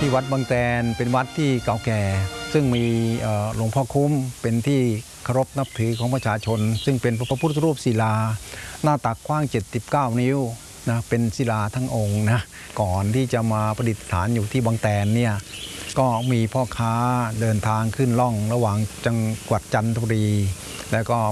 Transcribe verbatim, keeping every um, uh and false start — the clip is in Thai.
ที่วัดบางแตนเป็นวัดที่เก่าแก่ซึ่งมีหลวงพ่อคุ้มเป็นที่เคารพนับถือของประชาชนซึ่งเป็นพระพุทธรูปศิลาหน้าตักกว้างเจ็ดสิบเก้านิ้วนะเป็นศิลาทั้งองค์นะก่อนที่จะมาประดิษฐานอยู่ที่บางแตนเนี่ยก็มีพ่อค้าเดินทางขึ้นล่องระหว่างจังหวัดจันทบุรีแล้วก็